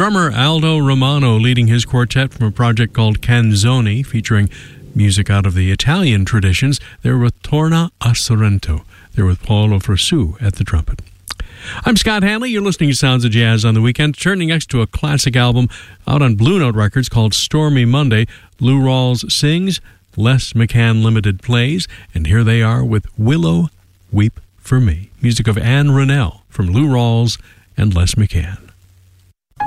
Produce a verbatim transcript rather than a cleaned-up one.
drummer Aldo Romano leading his quartet from a project called Canzoni, featuring music out of the Italian traditions. They're with Torna a Sorrento. They're with Paolo Fresu at the trumpet. I'm Scott Hanley. You're listening to Sounds of Jazz on the Weekend. Turning next to a classic album out on Blue Note Records called Stormy Monday. Lou Rawls sings, Les McCann Limited plays, and here they are with Willow, Weep for Me. Music of Anne Rennell from Lou Rawls and Les McCann.